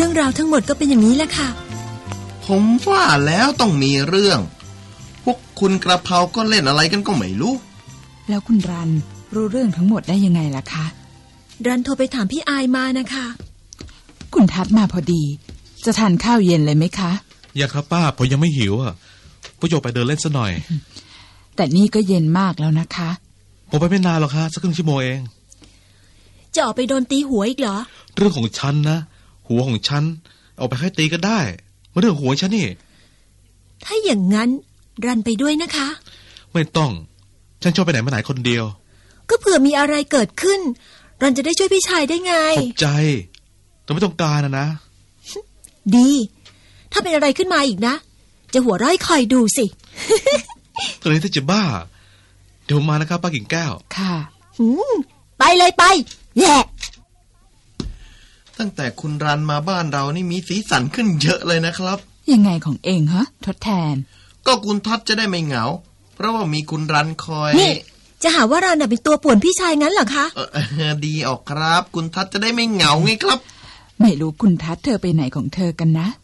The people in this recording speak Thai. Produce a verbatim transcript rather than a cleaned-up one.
รื่องราวทั้งหมดก็เป็นอย่างนี้แหละค่ะผมว่าแล้วต้องมีเรื่องพวกคุณกระเพราก็เล่นอะไรกันก็ไม่รู้แล้วคุณรันรู้เรื่องทั้งหมดได้ยังไงล่ะคะรันโทรไปถามพี่อายมานะคะคุณทัดมาพอดีจะทานข้าวเย็นเลยไหมคะยังครับป้าผมยังไม่หิวอ่ะพ่อโยไปเดินเล่นซะหน่อยแต่นี่ก็เย็นมากแล้วนะคะผมไปไม่นานหรอกค่ะสักครึ่งชั่วโมงเองจะออกไปโดนตีหัวอีกเหรอเรื่องของฉันนะหัวของฉันเอาไปให้ตีก็ได้มาเรื่องหัวฉันนี่ถ้าอย่างนั้นรันไปด้วยนะคะไม่ต้องฉันชอบไปไหนมาไหนคนเดียวก็เผื่อมีอะไรเกิดขึ้นรันจะได้ช่วยพี่ชายได้ไงขอบใจแต่ไม่ต้องการนะนะดีถ้าเป็นอะไรขึ้นมาอีกนะจะหัวเราะให้คอยดูสิก็เลยถ้าจะบ้าเดี๋ยวมานะครับป้ากิ่งแก้วค่ะไปเลยไปแย่ตั้งแต่คุณรันมาบ้านเรานี่มีสีสันขึ้นเยอะเลยนะครับยังไงของเองฮะทดแทนก็คุณทัดจะได้ไม่เหงาเพราะว่ามีคุณรันคอยนี่จะหาว่ารันเป็นตัวป่วนพี่ชายงั้นเหรอคะเออดีออกครับคุณทัดจะได้ไม่เหงาไงครับไม่รู้คุณทัดเธอไปไหนของเธอกันนะ